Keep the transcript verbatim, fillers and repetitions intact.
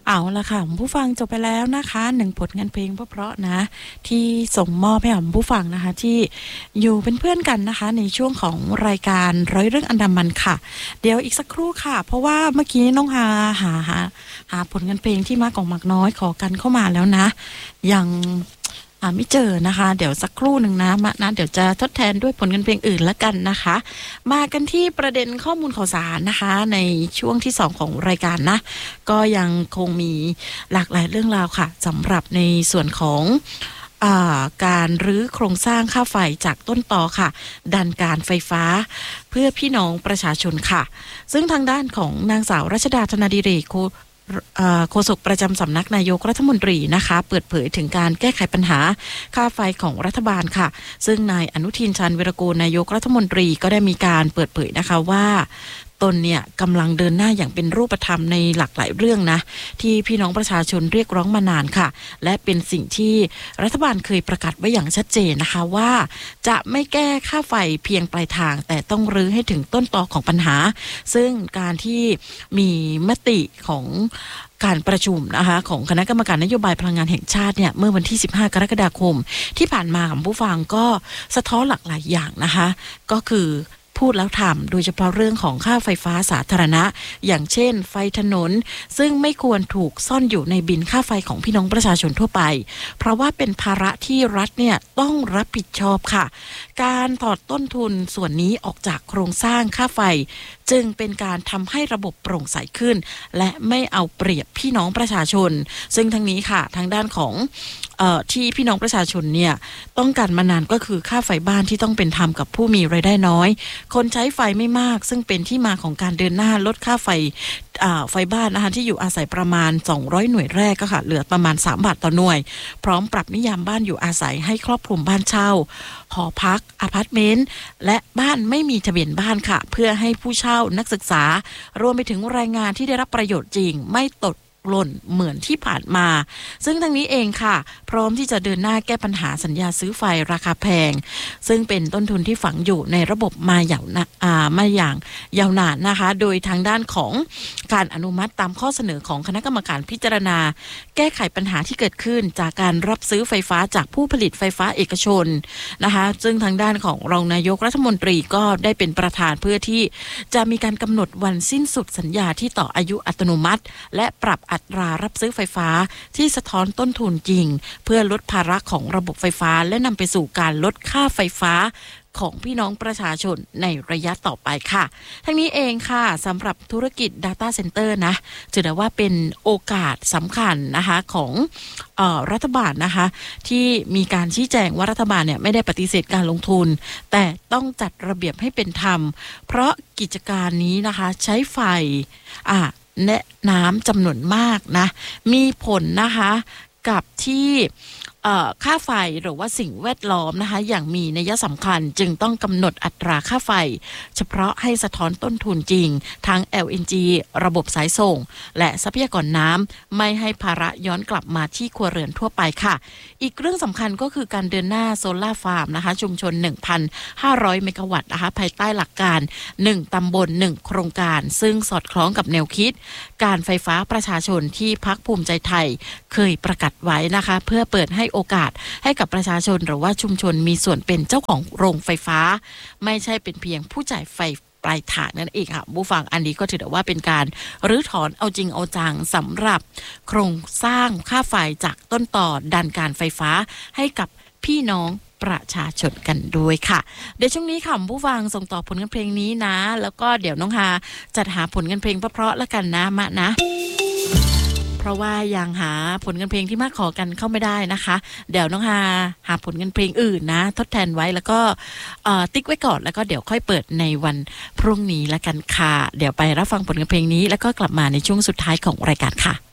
เอาละค่ะผู้ฟังจบไปแล้วนะคะหนึ่งผลงานเพลงเพราะๆนะที่ส่งมอบให้กับผู้ฟังนะคะที่อยู่เป็นเพื่อนกันนะคะในช่วงของรายการร้อยเรื่องอันดามันค่ะเดี๋ยวอีกสักครู่ค่ะเพราะว่าเมื่อกี้น้องหาหาหาหาผลงานเพลงที่มากของมากน้อยขอกันเข้ามาแล้วนะยังอ่าไม่เจอนะคะเดี๋ยวสักครู่หนึ่งนะมานะเดี๋ยวจะทดแทนด้วยผลงานเพลงอื่นละกันนะคะมากันที่ประเด็นข้อมูลข่าวสารนะคะในช่วงที่สองของรายการนะก็ยังคงมีหลากหลายเรื่องราวค่ะสำหรับในส่วนของอ่าการรื้อโครงสร้างค่าไฟจากต้นตอค่ะดันการไฟฟ้าเพื่อพี่น้องประชาชนค่ะซึ่งทางด้านของนางสาวรัชดาธนาดิเรกโฆษกประจำสำนักนายกรัฐมนตรีนะคะเปิดเผยถึงการแก้ไขปัญหาค่าไฟของรัฐบาลค่ะซึ่งนายอนุทินชาญวีรกูลนายกรัฐมนตรีก็ได้มีการเปิดเผยนะคะว่าตนเนี่ยกำลังเดินหน้าอย่างเป็นรูปธรรมในหลากหลายเรื่องนะที่พี่น้องประชาชนเรียกร้องมานานค่ะและเป็นสิ่งที่รัฐบาลเคยประกาศไว้อย่างชัดเจนนะคะว่าจะไม่แก้ค่าไฟเพียงปลายทางแต่ต้องรื้อให้ถึงต้นตอของปัญหาซึ่งการที่มีมติของการประชุมนะคะของคณะกรรมการนโยบายพลังงานแห่งชาติเนี่ยเมื่อวันที่สิบห้ากรกฎาคมที่ผ่านมาของผู้ฟังก็สะท้อนหลากหลายอย่างนะคะก็คือพูดแล้วทำโดยเฉพาะเรื่องของค่าไฟฟ้าสาธารณะอย่างเช่นไฟถนนซึ่งไม่ควรถูกซ่อนอยู่ในบินค่าไฟของพี่น้องประชาชนทั่วไปเพราะว่าเป็นภาระที่รัฐเนี่ยต้องรับผิดชอบค่ะการถอดต้นทุนส่วนนี้ออกจากโครงสร้างค่าไฟจึงเป็นการทำให้ระบบโปร่งใสขึ้นและไม่เอาเปรียบพี่น้องประชาชนซึ่งทั้งนี้ค่ะทางด้านของเอ่อที่พี่น้องประชาชนเนี่ยต้องการมานานก็คือค่าไฟบ้านที่ต้องเป็นธรรมกับผู้มีรายได้น้อยคนใช้ไฟไม่มากซึ่งเป็นที่มาของการเดินหน้าลดค่าไฟไฟบ้านนะคะที่อยู่อาศัยประมาณสองร้อยหน่วยแรกก็ค่ะเหลือประมาณสามบาทต่อหน่วยพร้อมปรับนิยามบ้านอยู่อาศัยให้ครอบคลุมบ้านเช่าหอพักอพาร์ตเมนต์และบ้านไม่มีทะเบียนบ้านค่ะเพื่อให้ผู้เช่านักศึกษารวมไปถึงแรงงานที่ได้รับประโยชน์จริงไม่ตกหล่นเหมือนที่ผ่านมาซึ่งทั้งนี้เองค่ะพร้อมที่จะเดินหน้าแก้ปัญหาสัญญาซื้อไฟราคาแพงซึ่งเป็นต้นทุนที่ฝังอยู่ในระบบมาอย่างอ่ามาอย่างยาวนานนะคะโดยทางด้านของการอนุมัติตามข้อเสนอของคณะกรรมการพิจารณาแก้ไขปัญหาที่เกิดขึ้นจากการรับซื้อไฟฟ้าจากผู้ผลิตไฟฟ้าเอกชนนะคะซึ่งทางด้านของรองนายกรัฐมนตรีก็ได้เป็นประธานเพื่อที่จะมีการกำหนดวันสิ้นสุดสัญญาที่ต่ออายุอัตโนมัติและปรับอัตรารับซื้อไฟฟ้าที่สะท้อนต้นทุนจริงเพื่อลดภาระของระบบไฟฟ้าและนำไปสู่การลดค่าไฟฟ้าของพี่น้องประชาชนในระยะต่อไปค่ะทั้งนี้เองค่ะสำหรับธุรกิจ Data Center นะถือได้ว่าเป็นโอกาสสำคัญนะคะของเอ่อรัฐบาลนะคะที่มีการชี้แจงว่ารัฐบาลเนี่ยไม่ได้ปฏิเสธการลงทุนแต่ต้องจัดระเบียบให้เป็นธรรมเพราะกิจการนี้นะคะใช้ไฟอ่ะและน้ำจำนวนมากนะมีผลนะคะกับที่ค่าไฟหรือว่าสิ่งแวดล้อมนะคะอย่างมีนัยสำคัญจึงต้องกำหนดอัตราค่าไฟเฉพาะให้สะท้อนต้นทุนจริงทั้ง แอล เอ็น จี ระบบสายส่งและทรัพยากรน้ำไม่ให้ภาระย้อนกลับมาที่ครัวเรือนทั่วไปค่ะอีกเรื่องสำคัญก็คือการเดินหน้าโซล่าฟาร์มนะคะชุมชน หนึ่งพันห้าร้อย เมกะวัตต์นะคะภายใต้หลักการหนึ่งตำบลหนึ่งโครงการซึ่งสอดคล้องกับแนวคิดการไฟฟ้าประชาชนที่พรรคภูมิใจไทยเคยประกาศไว้นะคะเพื่อเปิดให้โอกาสให้กับประชาชนหรือว่าชุมชนมีส่วนเป็นเจ้าของโรงไฟฟ้าไม่ใช่เป็นเพียงผู้จ่ายไฟปลายทางนั่นเองค่ะผู้ฟังอันนี้ก็ถือว่าเป็นการรื้อถอนเอาจริงเอาจังสำหรับโครงสร้างค่าไฟจากต้นต่อดันการไฟฟ้าให้กับพี่น้องประชาชนกันด้วยค่ะเดี๋ยวช่วงนี้ค่ะผู้ฟังส่งต่อผลงานเพลงนี้นะแล้วก็เดี๋ยวน้องฮาจัดหาผลงานเพลงเพราะๆแล้วกันนะมะนะเพราะว่ายังหาผลงานเพลงที่มาขอกันเข้าไม่ได้นะคะเดี๋ยวน้องฮาหาผลงานเพลงอื่นนะทดแทนไว้แล้วก็ติ๊กไว้ก่อนแล้วก็เดี๋ยวค่อยเปิดในวันพรุ่งนี้แล้วกันค่ะเดี๋ยวไปรับฟังผลงานเพลงนี้แล้วก็กลับมาในช่วงสุดท้ายของรายการค่ะ